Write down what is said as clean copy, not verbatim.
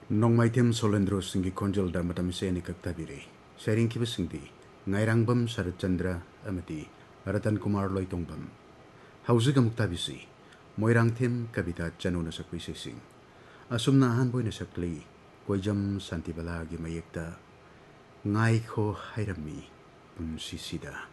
Nongmaitem Solendro Singi Konjol da Matamse ni Kaktabiri. Sharing Kibasingdi, Ngairangbam Sharatchandra Amati, Ratan Kumar Loitongbam. Hauzigam Tabisi, Moirangtim Kabita Chanuna Sakwi Sing. Asumna Hanboy Nasakli, Koijam Santibala Gimayekta, Ngai Ho Hairami, Sisida.